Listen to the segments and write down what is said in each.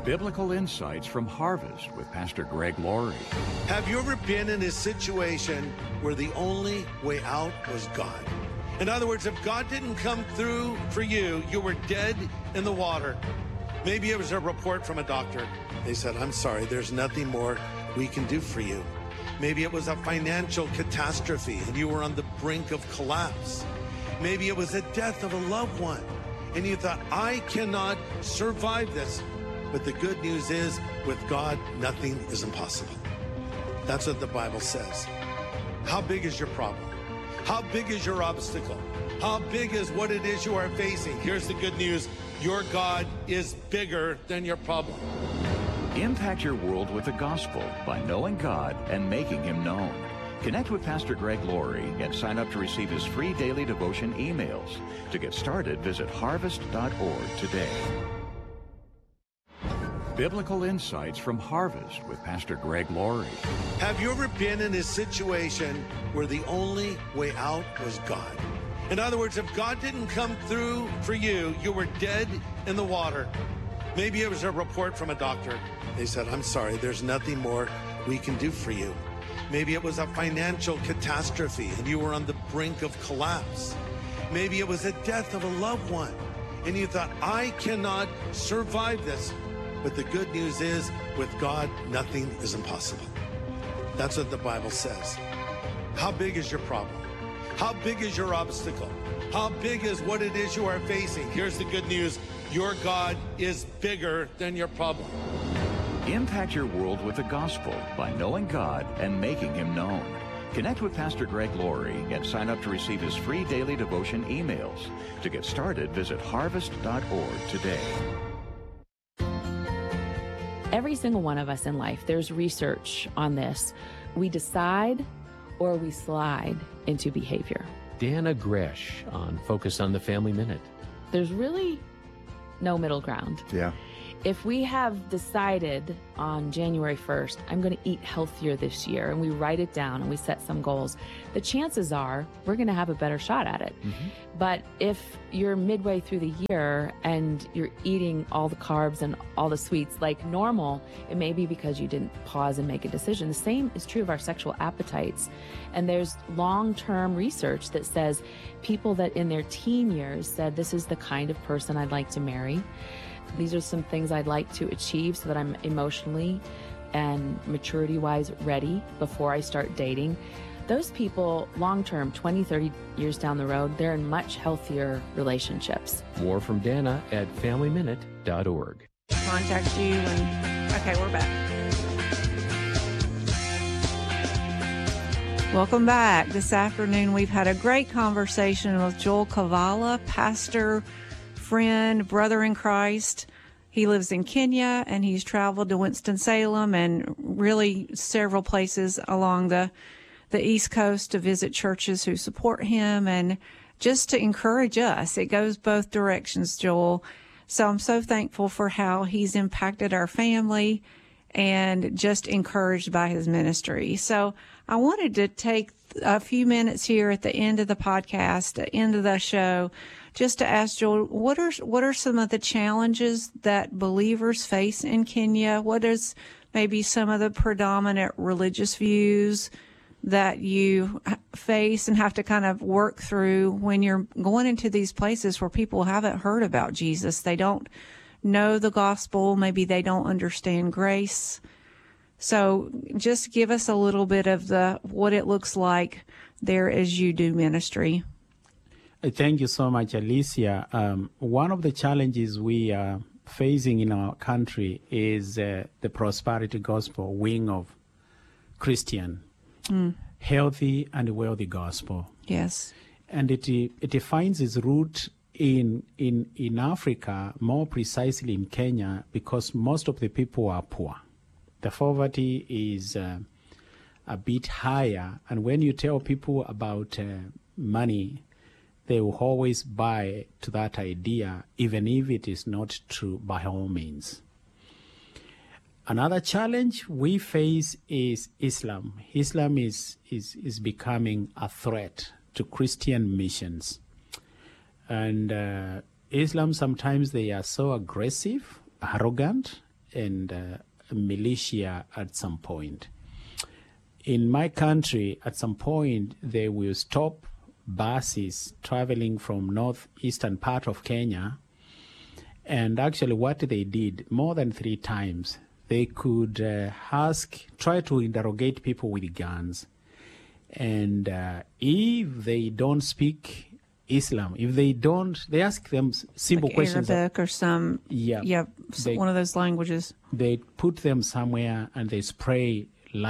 Biblical Insights from Harvest with Pastor Greg Laurie. Have you ever been in a situation where the only way out was God? In other words, if God didn't come through for you, you were dead in the water. Maybe it was a report from a doctor. They said, I'm sorry, there's nothing more we can do for you. Maybe it was a financial catastrophe and you were on the brink of collapse. Maybe it was the death of a loved one and you thought, I cannot survive this. But the good news is, with God, nothing is impossible. That's what the Bible says. How big is your problem? How big is your obstacle? How big is what it is you are facing? Here's the good news. Your God is bigger than your problem. Impact your world with the gospel by knowing God and making Him known. Connect with Pastor Greg Laurie and sign up to receive his free daily devotion emails. To get started, visit harvest.org today. Biblical Insights from Harvest with Pastor Greg Laurie. Have you ever been in a situation where the only way out was God? In other words, if God didn't come through for you, you were dead in the water. Maybe it was a report from a doctor. They said, I'm sorry, there's nothing more we can do for you. Maybe it was a financial catastrophe and you were on the brink of collapse. Maybe it was the death of a loved one and you thought, I cannot survive this. But the good news is, with God, nothing is impossible. That's what the Bible says. How big is your problem? How big is your obstacle? How big is what it is you are facing? Here's the good news. Your God is bigger than your problem. Impact your world with the gospel by knowing God and making Him known. Connect with Pastor Greg Laurie and sign up to receive his free daily devotion emails. To get started, visit harvest.org today. Every single one of us in life, there's research on this. We decide or we slide into behavior. Dana Gresh on Focus on the Family Minute. There's really no middle ground. Yeah. If we have decided on January 1st, I'm going to eat healthier this year, and we write it down and we set some goals, the chances are we're going to have a better shot at it. Mm-hmm. But if you're midway through the year and you're eating all the carbs and all the sweets like normal, it may be because you didn't pause and make a decision. The same is true of our sexual appetites. And there's long-term research that says people that in their teen years said, this is the kind of person I'd like to marry. These are some things I'd like to achieve so that I'm emotionally and maturity-wise ready before I start dating. Those people, long-term, 20, 30 years down the road, they're in much healthier relationships. More from Dana at FamilyMinute.org. Contact you and... Okay, we're back. Welcome back. This afternoon, we've had a great conversation with Joel Kavala, pastor, friend, brother in Christ. He lives in Kenya and he's traveled to Winston-Salem and really several places along the East Coast to visit churches who support him and just to encourage us. It goes both directions, Joel. So I'm so thankful for how he's impacted our family and just encouraged by his ministry. So I wanted to take a few minutes here at the end of the podcast, the end of the show, just to ask Joel, what are some of the challenges that believers face in Kenya? What is maybe some of the predominant religious views that you face and have to kind of work through when you're going into these places where people haven't heard about Jesus? They don't know the gospel. Maybe they don't understand grace. So just give us a little bit of what it looks like there as you do ministry. Thank you so much, Alicia. One of the challenges we are facing in our country is the prosperity gospel wing of Christian, healthy and wealthy gospel. Yes. And it finds its root in Africa, more precisely in Kenya, because most of the people are poor. The poverty is a bit higher. And when you tell people about money, they will always buy to that idea, even if it is not true by all means. Another challenge we face is Islam. Islam is becoming a threat to Christian missions. And Islam, sometimes they are so aggressive, arrogant, militia at some point. In my country, at some point, they will stop buses traveling from northeastern part of Kenya. And actually what they did more than 3 times, they could try to interrogate people with guns. And if they don't speak Islam, if they don't, they ask them simple like questions. Arabic or some, one of those languages. They put them somewhere and they spray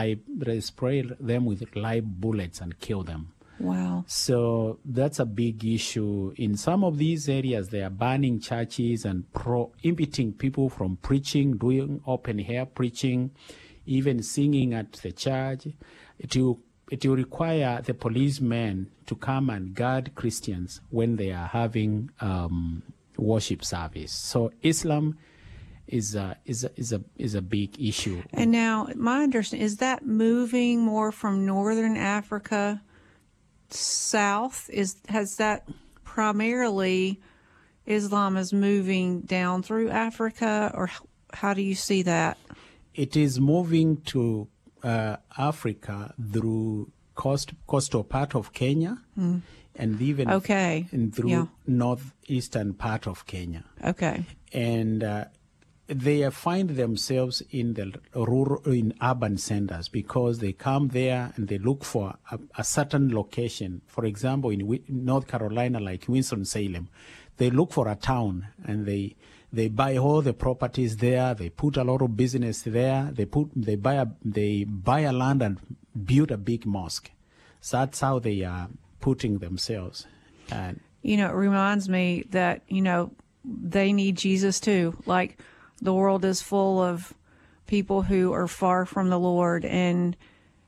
them with live bullets and kill them. Wow. So that's a big issue. In some of these areas, they are banning churches and prohibiting people from preaching, doing open air preaching, even singing at the church. It will require the policemen to come and guard Christians when they are having worship service. So Islam is a big issue. And now, my understanding is that moving more from northern Africa south. Has that primarily Islam is moving down through Africa, or how do you see that? It is moving to Africa through coastal part of Kenya, and even through northeastern part of Kenya. Okay. And they find themselves in urban centers because they come there and they look for a certain location. For example, in North Carolina, like Winston-Salem, they look for a town and they buy all the properties there. They put a lot of business there. They buy a land and build a big mosque. So that's how they are putting themselves. And it reminds me that they need Jesus too. Like, the world is full of people who are far from the Lord, and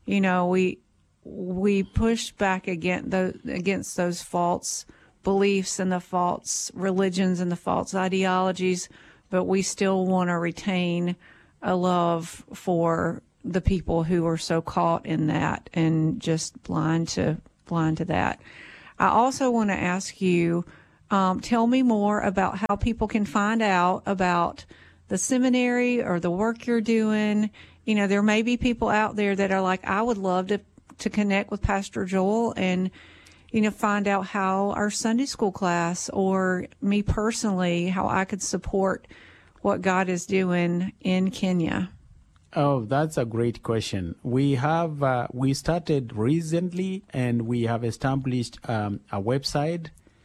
we push back against those false beliefs and the false religions and the false ideologies, but we still want to retain a love for the people who are so caught in that and just blind to that. I also want to ask you, tell me more about how people can find out about the seminary or the work you're doing. There may be people out there that are like, I would love to connect with Pastor Joel and, find out how our Sunday school class, or me personally, how I could support what God is doing in Kenya. Oh, that's a great question. We have, we started recently and we have established a website,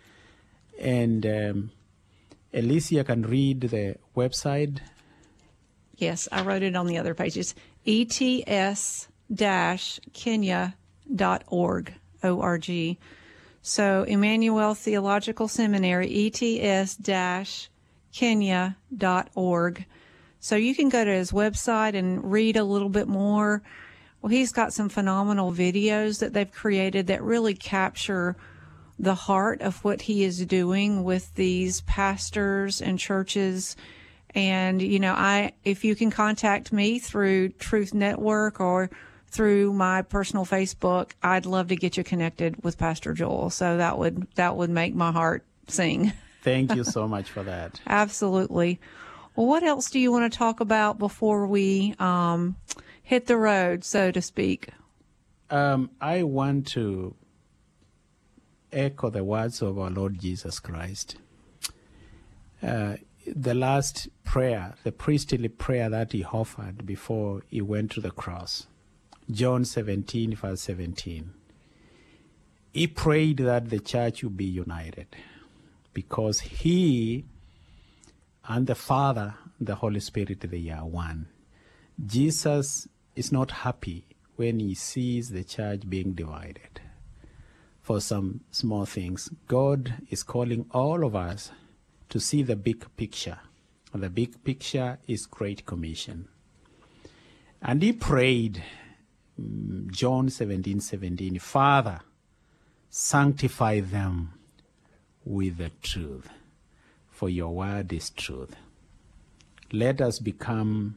and Alicia can read the website. Yes, I wrote it on the other pages. ets-kenya.org, O-R-G. So Emmanuel Theological Seminary, ets-kenya.org. So you can go to his website and read a little bit more. Well, he's got some phenomenal videos that they've created that really capture the heart of what he is doing with these pastors and churches. And, if you can contact me through Truth Network or through my personal Facebook, I'd love to get you connected with Pastor Joel. So that would make my heart sing. Thank you so much for that. Absolutely. Well, what else do you want to talk about before we hit the road, so to speak? I want to echo the words of our Lord Jesus Christ. The last prayer, the priestly prayer that he offered before he went to the cross, John 17, verse 17. He prayed that the church would be united because he and the Father, the Holy Spirit, they are one. Jesus is not happy when he sees the church being divided for some small things. God is calling all of us to see the big picture. The big picture is Great Commission. And he prayed, John 17:17, Father, sanctify them with the truth, for your word is truth. Let us become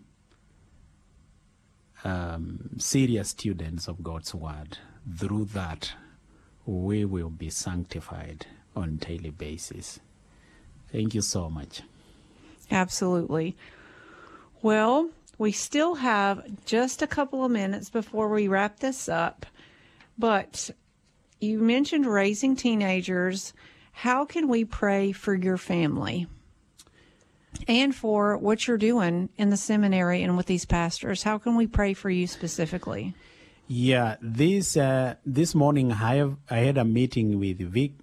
serious students of God's word. Through that, we will be sanctified on a daily basis. Thank you so much. Absolutely. Well, we still have just a couple of minutes before we wrap this up, but you mentioned raising teenagers. How can we pray for your family and for what you're doing in the seminary and with these pastors? How can we pray for you specifically? Yeah, this morning I had a meeting with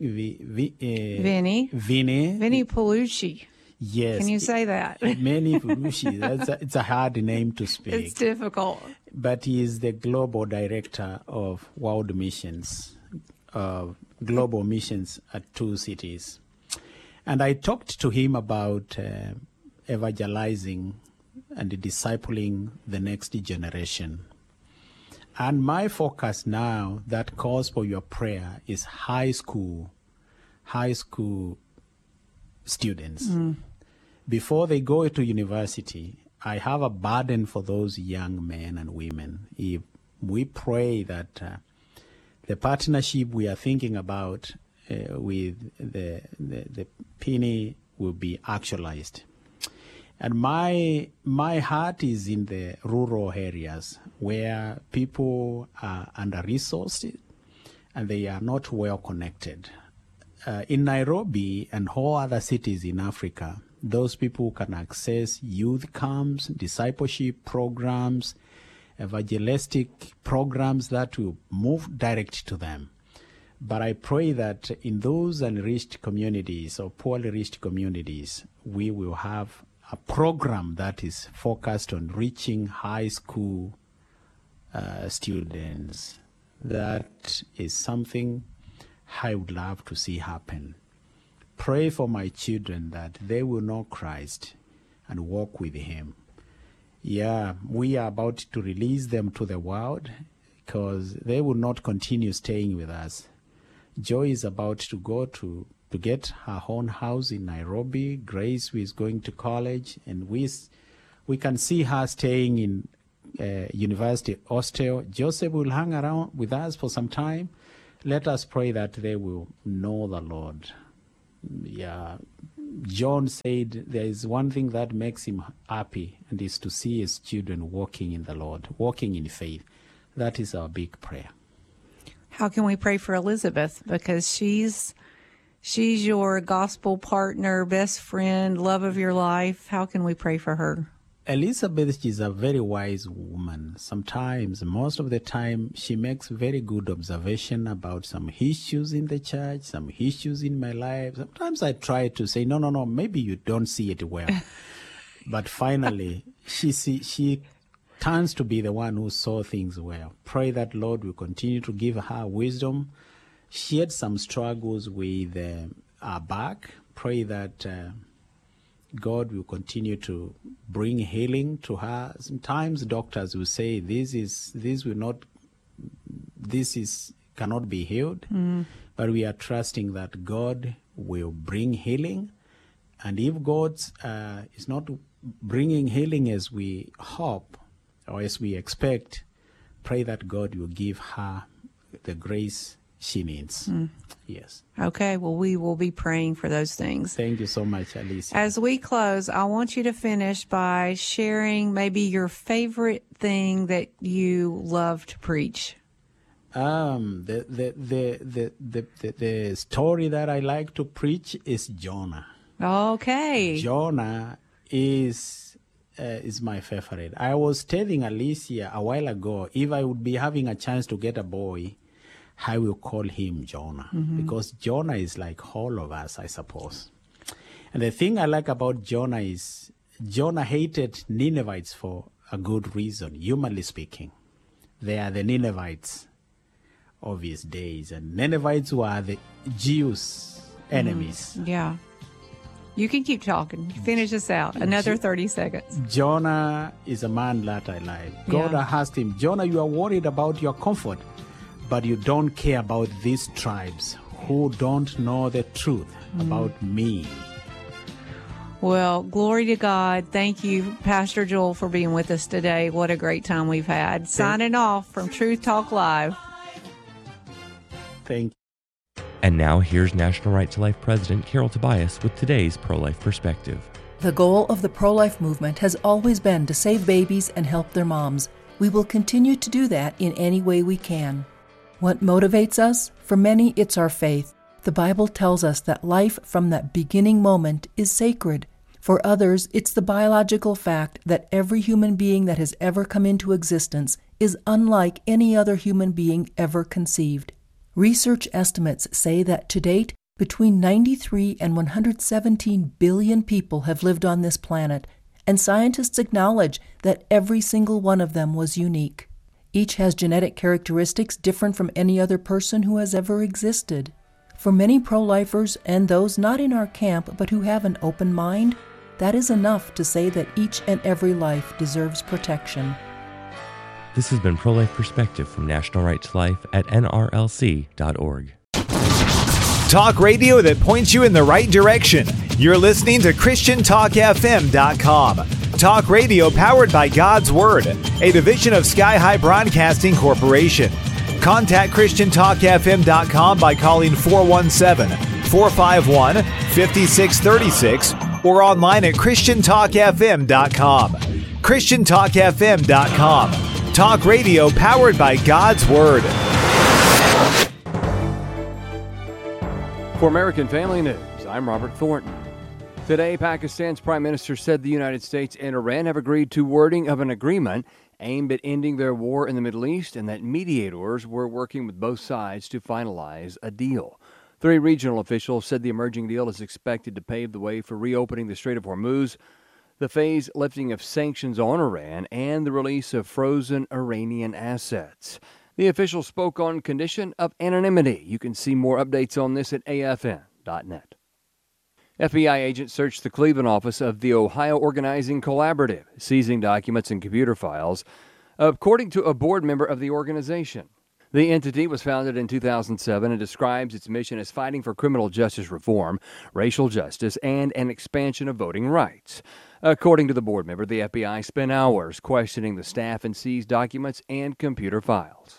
Vinny Palucci. Yes. Can you say that? Vinny Palucci. It's a hard name to speak. It's difficult. But he is the global director of World Missions, global missions at 2 cities. And I talked to him about evangelizing and discipling the next generation. And my focus now, that calls for your prayer, is high school students. Before they go to university, I have a burden for those young men and women. If we pray that the partnership we are thinking about with the Penny will be actualized. And my heart is in the rural areas where people are under-resourced and they are not well connected. In Nairobi and all other cities in Africa, those people can access youth camps, discipleship programs, evangelistic programs that will move direct to them. But I pray that in those unreached communities or poorly reached communities, we will have a program that is focused on reaching high school students. That is something I would love to see happen. Pray for my children that they will know Christ and walk with Him. Yeah, we are about to release them to the world because they will not continue staying with us. Joy is about to go to get her own house in Nairobi. Grace is going to college, and we can see her staying in university hostel. Joseph will hang around with us for some time. Let us pray that they will know the Lord. Yeah, John said there is one thing that makes him happy, and is to see his children walking in the Lord, walking in faith. That is our big prayer. How can we pray for Elizabeth? Because she's your gospel partner, best friend, love of your life. How can we pray for her? Elizabeth is a very wise woman. Sometimes, most of the time, she makes very good observation about some issues in the church, some issues in my life. Sometimes I try to say, no, maybe you don't see it well. But finally, she turns to be the one who saw things well. Pray that Lord will continue to give her wisdom. She had some struggles with her back. Pray that God will continue to bring healing to her. Sometimes doctors will say this cannot be healed, but we are trusting that God will bring healing. And if God is not bringing healing as we hope or as we expect, pray that God will give her the grace she needs. Yes. Okay, well, we will be praying for those things. Thank you so much, Alicia. As we close, I want you to finish by sharing maybe your favorite thing that you love to preach. The story that I like to preach is Jonah. Okay. Jonah is my favorite. I was telling Alicia a while ago, if I would be having a chance to get a boy, I will call him Jonah, because Jonah is like all of us, I suppose. And the thing I like about Jonah is Jonah hated Ninevites for a good reason, humanly speaking. They are the Ninevites of his days, and Ninevites were the Jews' enemies. Yeah. You can keep talking. Finish this out. Another 30 seconds. Jonah is a man that I like. God asked him, Jonah, you are worried about your comfort, but you don't care about these tribes who don't know the truth about me. Well, glory to God. Thank you, Pastor Joel, for being with us today. What a great time we've had. Signing off from Truth Talk Live. Thank you. And now here's National Right to Life President Carol Tobias with today's Pro-Life Perspective. The goal of the pro-life movement has always been to save babies and help their moms. We will continue to do that in any way we can. What motivates us? For many, it's our faith. The Bible tells us that life from that beginning moment is sacred. For others, it's the biological fact that every human being that has ever come into existence is unlike any other human being ever conceived. Research estimates say that to date, between 93 and 117 billion people have lived on this planet, and scientists acknowledge that every single one of them was unique. Each has genetic characteristics different from any other person who has ever existed. For many pro-lifers and those not in our camp but who have an open mind, that is enough to say that each and every life deserves protection. This has been Pro-Life Perspective from National Right to Life at nrlc.org. Talk radio that points you in the right direction. You're listening to ChristianTalkFM.com. Talk radio powered by God's Word, a division of Sky High Broadcasting Corporation. Contact ChristianTalkFM.com by calling 417-451-5636 or online at ChristianTalkFM.com. ChristianTalkFM.com. Talk radio powered by God's Word. For American Family News, I'm Robert Thornton. Today, Pakistan's Prime Minister said the United States and Iran have agreed to wording of an agreement aimed at ending their war in the Middle East and that mediators were working with both sides to finalize a deal. 3 regional officials said the emerging deal is expected to pave the way for reopening the Strait of Hormuz, the phased lifting of sanctions on Iran, and the release of frozen Iranian assets. The official spoke on condition of anonymity. You can see more updates on this at afn.net. FBI agents searched the Cleveland office of the Ohio Organizing Collaborative, seizing documents and computer files, according to a board member of the organization. The entity was founded in 2007 and describes its mission as fighting for criminal justice reform, racial justice, and an expansion of voting rights. According to the board member, the FBI spent hours questioning the staff and seized documents and computer files.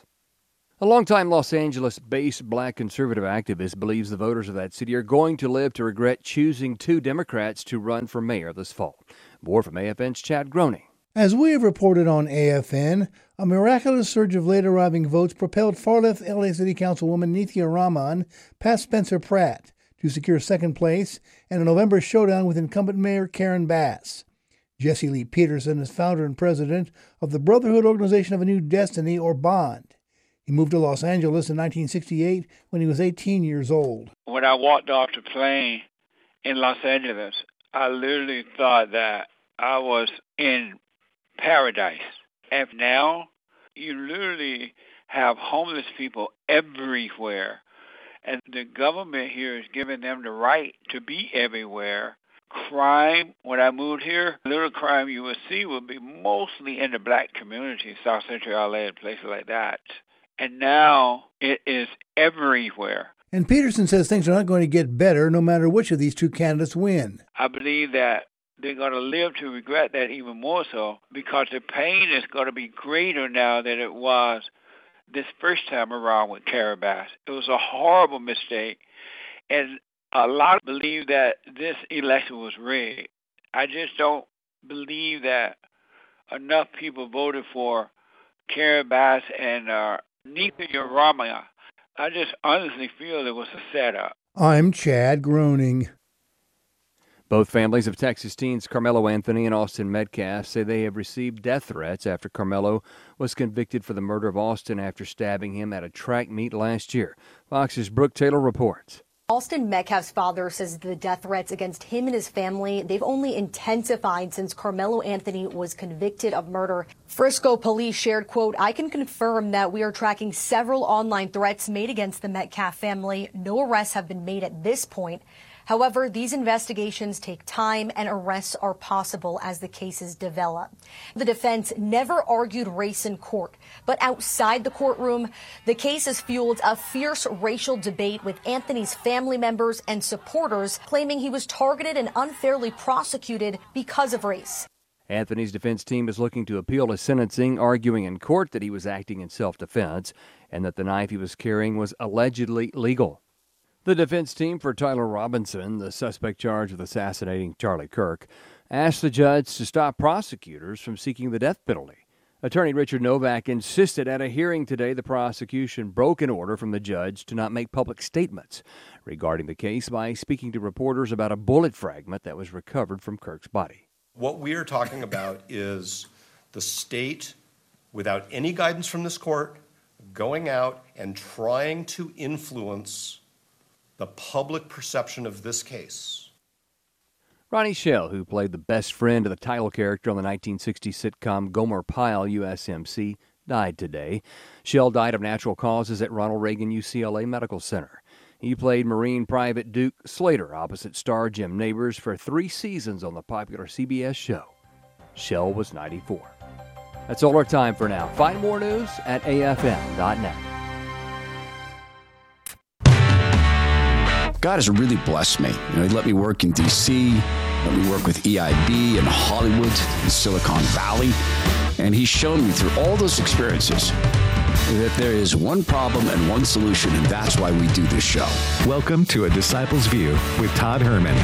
A longtime Los Angeles-based black conservative activist believes the voters of that city are going to live to regret choosing 2 Democrats to run for mayor this fall. More from AFN's Chad Groening. As we have reported on AFN, a miraculous surge of late-arriving votes propelled far-left LA City Councilwoman Nithya Raman past Spencer Pratt to secure second place in a November showdown with incumbent Mayor Karen Bass. Jesse Lee Peterson is founder and president of the Brotherhood Organization of a New Destiny, or BOND. He moved to Los Angeles in 1968 when he was 18 years old. When I walked off the plane in Los Angeles, I literally thought that I was in paradise. And now you literally have homeless people everywhere. And the government here is giving them the right to be everywhere. Crime, when I moved here, the little crime you would see would be mostly in the black community, South Central LA and places like that. And now it is everywhere. And Peterson says things are not going to get better no matter which of these 2 candidates win. I believe that they're going to live to regret that even more so, because the pain is going to be greater now than it was this first time around with Karen Bass. It was a horrible mistake, and a lot believe that this election was rigged. I just don't believe that enough people voted for Karen Bass and Nithya Raman. I just honestly feel it was a setup. I'm Chad Groening. Both families of Texas teens Carmelo Anthony and Austin Metcalf say they have received death threats after Carmelo was convicted for the murder of Austin after stabbing him at a track meet last year. Fox's Brooke Taylor reports. Austin Metcalf's father says the death threats against him and his family, they've only intensified since Carmelo Anthony was convicted of murder. Frisco police shared, quote, "I can confirm that we are tracking several online threats made against the Metcalf family. No arrests have been made at this point. However, these investigations take time and arrests are possible as the cases develop." The defense never argued race in court, but outside the courtroom, the case has fueled a fierce racial debate with Anthony's family members and supporters claiming he was targeted and unfairly prosecuted because of race. Anthony's defense team is looking to appeal his sentencing, arguing in court that he was acting in self-defense and that the knife he was carrying was allegedly legal. The defense team for Tyler Robinson, the suspect charged with assassinating Charlie Kirk, asked the judge to stop prosecutors from seeking the death penalty. Attorney Richard Novak insisted at a hearing today the prosecution broke an order from the judge to not make public statements regarding the case by speaking to reporters about a bullet fragment that was recovered from Kirk's body. What we are talking about is the state, without any guidance from this court, going out and trying to influence the public perception of this case. Ronnie Schell, who played the best friend of the title character on the 1960 sitcom Gomer Pyle, USMC, died today. Schell died of natural causes at Ronald Reagan UCLA Medical Center. He played Marine Private Duke Slater opposite star Jim Nabors for 3 seasons on the popular CBS show. Schell was 94. That's all our time for now. Find more news at afm.net. God has really blessed me. He let me work in D.C., let me work with EIB in Hollywood, in Silicon Valley, and He's shown me through all those experiences that there is one problem and one solution, and that's why we do this show. Welcome to A Disciple's View with Todd Herman.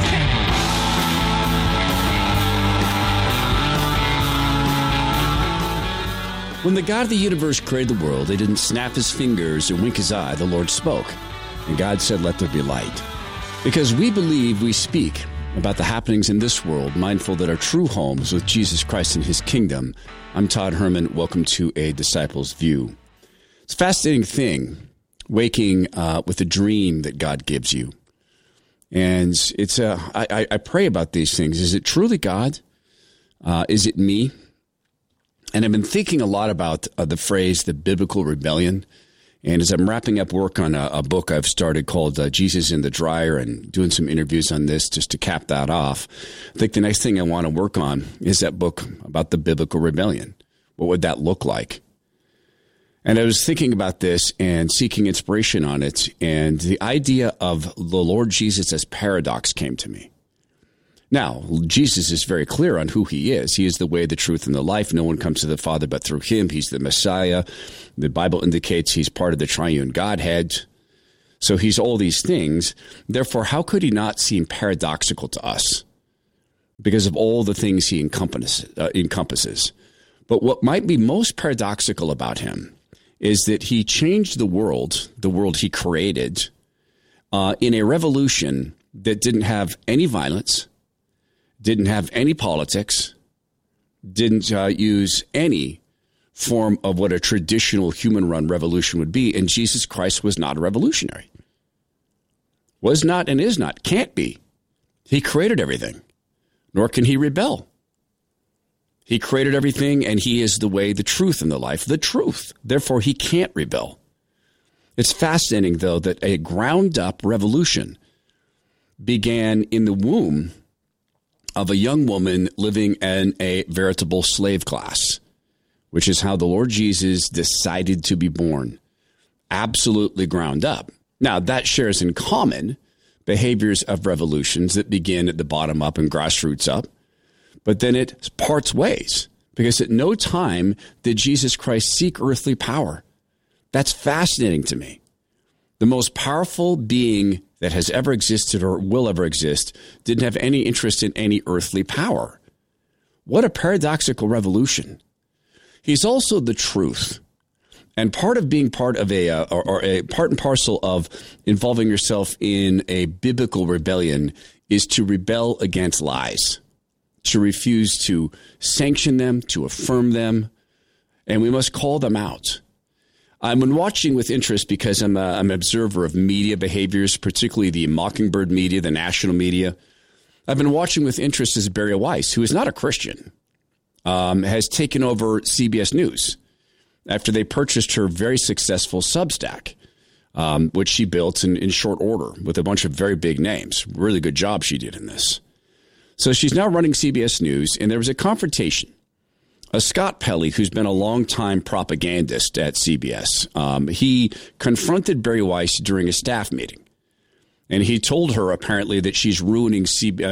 When the God of the universe created the world, He didn't snap His fingers or wink His eye. The Lord spoke. And God said, "Let there be light." Because we believe, we speak about the happenings in this world, mindful that our true home is with Jesus Christ and His kingdom. I'm Todd Herman. Welcome to A Disciple's View. It's a fascinating thing, waking with a dream that God gives you. And it's I pray about these things. Is it truly God? Is it me? And I've been thinking a lot about the phrase, the biblical rebellion. And as I'm wrapping up work on a book I've started called Jesus in the Dryer and doing some interviews on this just to cap that off, I think the next thing I want to work on is that book about the biblical rebellion. What would that look like? And I was thinking about this and seeking inspiration on it, and the idea of the Lord Jesus as paradox came to me. Now, Jesus is very clear on who He is. He is the way, the truth, and the life. No one comes to the Father but through Him. He's the Messiah. The Bible indicates He's part of the triune Godhead. So He's all these things. Therefore, how could He not seem paradoxical to us? Because of all the things He encompasses. But what might be most paradoxical about Him is that He changed the world He created, in a revolution that didn't have any violence, didn't have any politics, didn't use any form of what a traditional human-run revolution would be, and Jesus Christ was not a revolutionary. Was not and is not, can't be. He created everything, nor can He rebel. He created everything, and He is the way, the truth, and the life, the truth. Therefore, He can't rebel. It's fascinating, though, that a ground-up revolution began in the womb of a young woman living in a veritable slave class, which is how the Lord Jesus decided to be born. Absolutely ground up. Now, that shares in common behaviors of revolutions that begin at the bottom up and grassroots up, but then it parts ways, because at no time did Jesus Christ seek earthly power. That's fascinating to me. The most powerful being that has ever existed or will ever exist didn't have any interest in any earthly power. What a paradoxical revolution. He's also the truth. And part of being part of a part and parcel of involving yourself in a biblical rebellion is to rebel against lies, to refuse to sanction them, to affirm them, and we must call them out. I've been watching with interest because I'm an observer of media behaviors, particularly the Mockingbird media, the national media. I've been watching with interest as Bari Weiss, who is not a Christian, has taken over CBS News after they purchased her very successful Substack, which she built in short order with a bunch of very big names. Really good job she did in this. So she's now running CBS News, and there was a confrontation. Scott Pelley, who's been a longtime propagandist at CBS, he confronted Bari Weiss during a staff meeting. And he told her apparently that she's ruining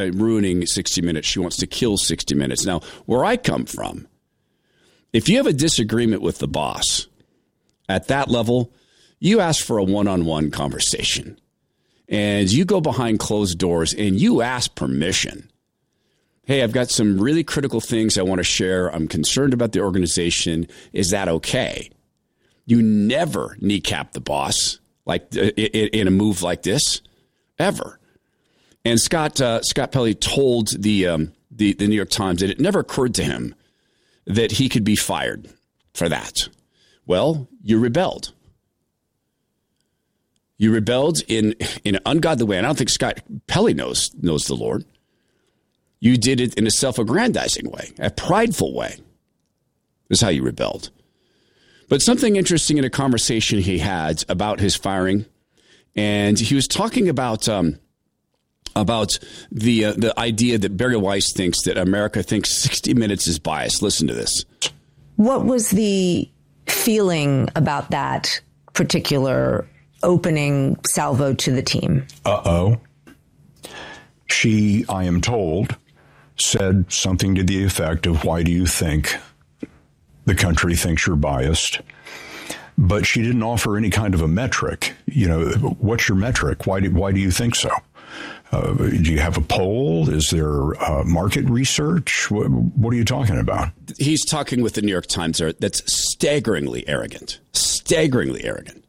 60 Minutes. She wants to kill 60 Minutes. Now, where I come from, if you have a disagreement with the boss at that level, you ask for a one-on-one conversation. and you go behind closed doors and you ask permission. Hey, I've got some really critical things I want to share. I'm concerned about the organization. Is that okay? You never kneecap the boss like in a move like this, ever. And Scott Pelley told the New York Times that it never occurred to him that he could be fired for that. Well, you rebelled. You rebelled in an ungodly way. And I don't think Scott Pelley knows the Lord. You did it in a self-aggrandizing way, a prideful way. Is how you rebelled. But something interesting in a conversation he had about his firing, and he was talking about the idea that Barry Weiss thinks that America thinks 60 Minutes is biased. Listen to this. What was the feeling about that particular opening salvo to the team? She, I am told, said something to the effect of, why do you think the country thinks you're biased? But she didn't offer any kind of a metric. You know, what's your metric? Why do you think so? Do you have a poll? Is there market research? What are you talking about? He's talking with the New York Times there. That's staggeringly arrogant. Staggeringly arrogant.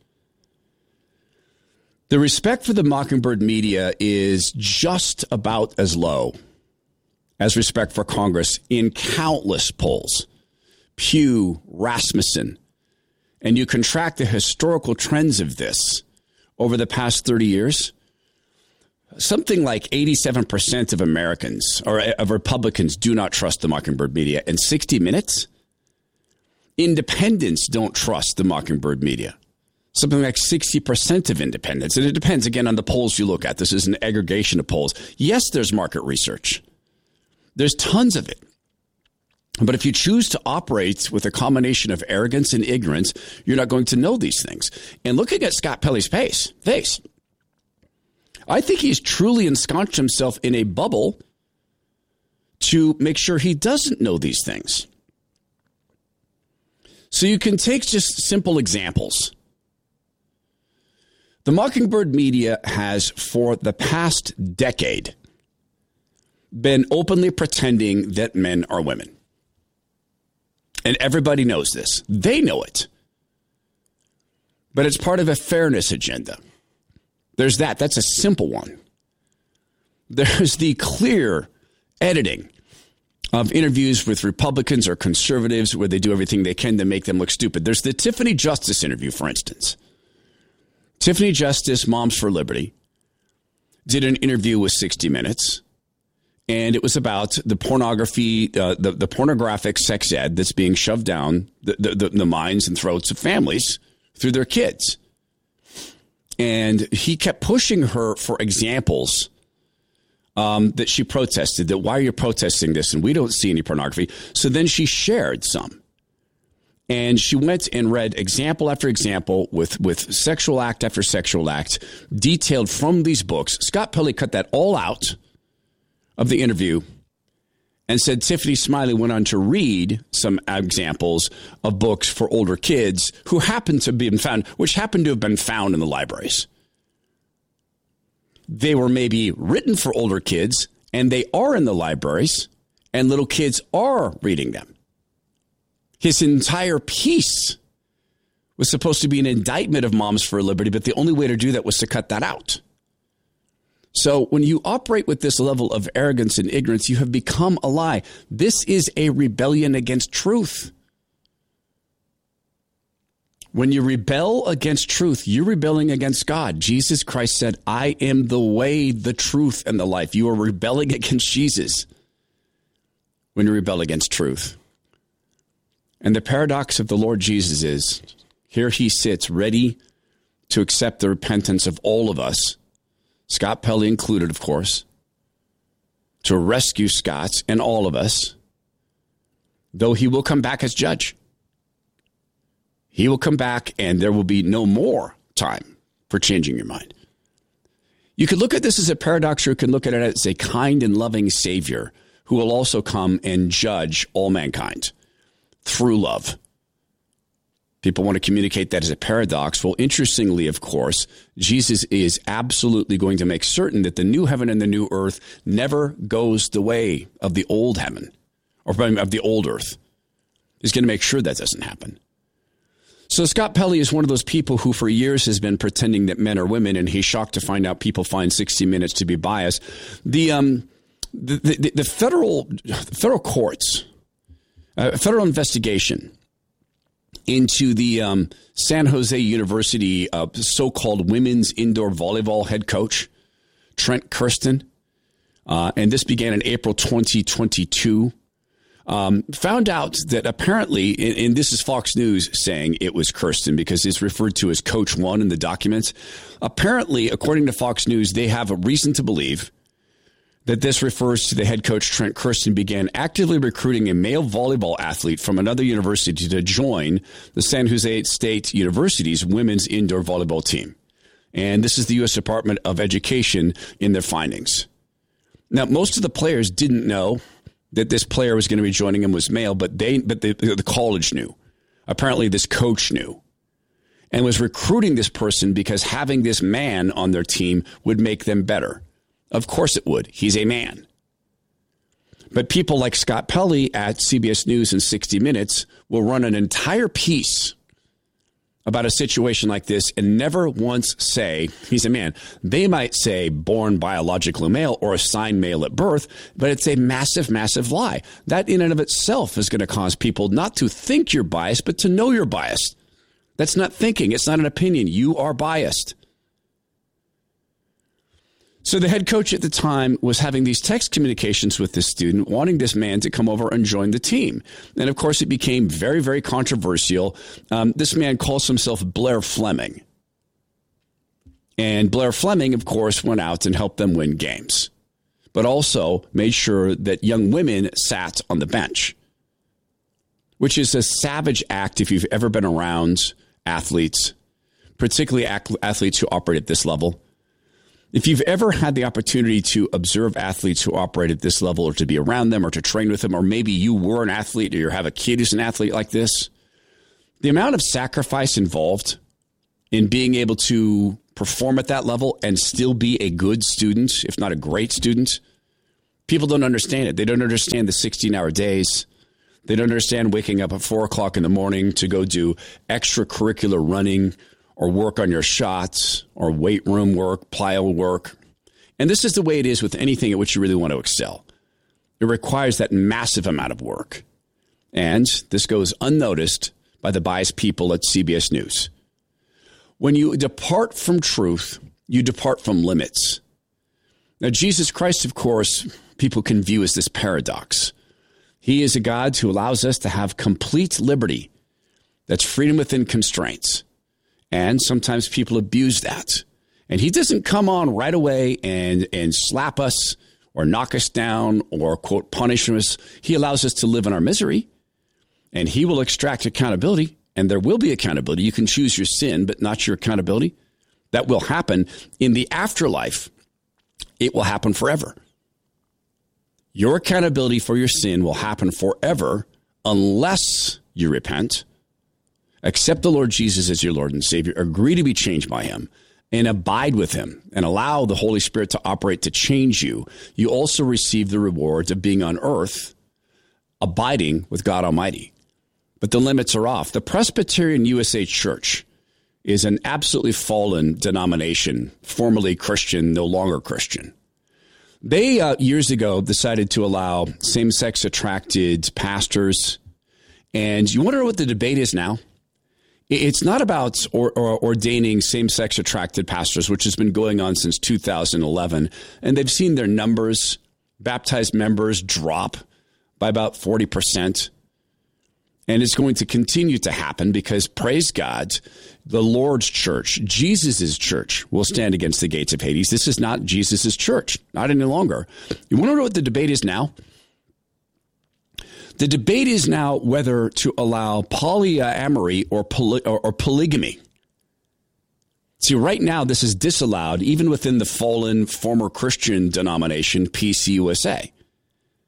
The respect for the Mockingbird media is just about as low as respect for Congress in countless polls. Pew, Rasmussen. And you contract the historical trends of this over the past 30 years. Something like 87% of Americans or of Republicans do not trust the Mockingbird media. And 60 Minutes, independents don't trust the Mockingbird media. Something like 60% of independents. And it depends, again, on the polls you look at. This is an aggregation of polls. Yes, there's market research. There's tons of it. But if you choose to operate with a combination of arrogance and ignorance, you're not going to know these things. And looking at Scott Pelley's face, I think he's truly ensconced himself in a bubble to make sure he doesn't know these things. So you can take just simple examples. The Mockingbird media has, for the past decade, been openly pretending that men are women. And everybody knows this. They know it. But it's part of a fairness agenda. There's that. That's a simple one. There's the clear editing of interviews with Republicans or conservatives where they do everything they can to make them look stupid. There's the Tiffany Justice interview, for instance. Tiffany Justice, Moms for Liberty, did an interview with 60 Minutes. And it was about the pornography, the pornographic sex ed that's being shoved down the minds and throats of families through their kids. And he kept pushing her for examples that she protested, that why are you protesting this? And we don't see any pornography. So then she shared some. And she went and read example after example with sexual act after sexual act, detailed from these books. Scott Pelley cut that all out of the interview and said Tiffany Smiley went on to read some examples of books for older kids who happened to be found, which happened to have been found in the libraries. They were maybe written for older kids, and they are in the libraries, and little kids are reading them. His entire piece was supposed to be an indictment of Moms for Liberty, but the only way to do that was to cut that out. So when you operate with this level of arrogance and ignorance, you have become a lie. This is a rebellion against truth. When you rebel against truth, you're rebelling against God. Jesus Christ said, I am the way, the truth, and the life. You are rebelling against Jesus when you rebel against truth. And the paradox of the Lord Jesus is, here he sits ready to accept the repentance of all of us, Scott Pelley included, of course, to rescue Scots and all of us, though he will come back as judge. He will come back and there will be no more time for changing your mind. You could look at this as a paradox, or you can look at it as a kind and loving Savior who will also come and judge all mankind through love. People want to communicate that as a paradox. Well, interestingly, of course, Jesus is absolutely going to make certain that the new heaven and the new earth never goes the way of the old heaven or of the old earth. He's going to make sure that doesn't happen. So Scott Pelley is one of those people who for years has been pretending that men are women, and he's shocked to find out people find 60 Minutes to be biased. The federal courts, federal investigation into the San Jose University so-called women's indoor volleyball head coach, Trent Kirsten, and this began in April 2022, found out that apparently, and this is Fox News saying it was Kirsten because it's referred to as Coach One in the documents. Apparently, according to Fox News, they have a reason to believe that this refers to the head coach, Trent Kirsten, began actively recruiting a male volleyball athlete from another university to join the San Jose State University's women's indoor volleyball team. And this is the U.S. Department of Education in their findings. Now, most of the players didn't know that this player was going to be joining him was male, but the college knew. Apparently, this coach knew and was recruiting this person because having this man on their team would make them better. Of course it would. He's a man. But people like Scott Pelley at CBS News and 60 Minutes will run an entire piece about a situation like this and never once say he's a man. They might say born biologically male or assigned male at birth, but it's a massive, massive lie. That in and of itself is going to cause people not to think you're biased, but to know you're biased. That's not thinking. It's not an opinion. You are biased. So the head coach at the time was having these text communications with this student, wanting this man to come over and join the team. And, of course, it became very, very controversial. This man calls himself Blair Fleming. And Blair Fleming, of course, went out and helped them win games, but also made sure that young women sat on the bench, which is a savage act if you've ever been around athletes, particularly athletes who operate at this level. If you've ever had the opportunity to observe athletes who operate at this level or to be around them or to train with them, or maybe you were an athlete or you have a kid who's an athlete like this, the amount of sacrifice involved in being able to perform at that level and still be a good student, if not a great student, people don't understand it. They don't understand the 16-hour days. They don't understand waking up at 4 o'clock in the morning to go do extracurricular running or work on your shots, or weight room work, plyo work. And this is the way it is with anything at which you really want to excel. It requires that massive amount of work. And this goes unnoticed by the biased people at CBS News. When you depart from truth, you depart from limits. Now, Jesus Christ, of course, people can view as this paradox. He is a God who allows us to have complete liberty. That's freedom within constraints. And sometimes people abuse that. And he doesn't come on right away and slap us or knock us down or, quote, punish us. He allows us to live in our misery. And he will extract accountability. And there will be accountability. You can choose your sin, but not your accountability. That will happen in the afterlife. It will happen forever. Your accountability for your sin will happen forever unless you repent. Accept the Lord Jesus as your Lord and Savior. Agree to be changed by him and abide with him and allow the Holy Spirit to operate to change you. You also receive the rewards of being on earth, abiding with God Almighty. But the limits are off. The Presbyterian USA Church is an absolutely fallen denomination, formerly Christian, no longer Christian. They, years ago, decided to allow same-sex attracted pastors. And you want to know what the debate is now? It's not about ordaining same-sex attracted pastors, which has been going on since 2011. And they've seen their numbers, baptized members, drop by about 40%. And it's going to continue to happen because, praise God, the Lord's church, Jesus' church, will stand against the gates of Hades. This is not Jesus' church, not any longer. You want to know what the debate is now? The debate is now whether to allow polyamory or polygamy. See, right now, this is disallowed even within the fallen former Christian denomination, PCUSA.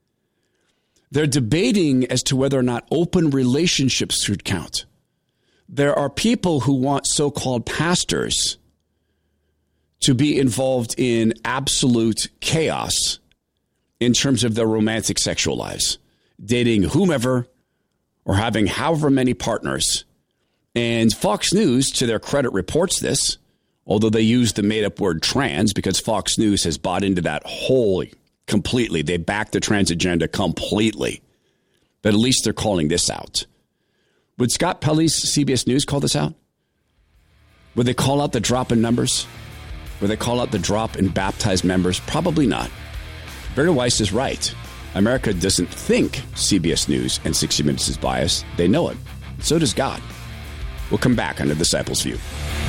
They're debating as to whether or not open relationships should count. there are people who want so-called pastors to be involved in absolute chaos in terms of their romantic sexual lives, dating whomever or having however many partners. And Fox News, to their credit, reports this, although they use the made-up word trans because Fox News has bought into that whole completely. They back the trans agenda completely. But at least they're calling this out. Would Scott Pelley's CBS News call this out? Would they call out the drop in numbers? Would they call out the drop in baptized members? Probably not. Barry Weiss is right. America doesn't think CBS News and 60 Minutes is biased. They know it. So does God. We'll come back on The Disciples' View.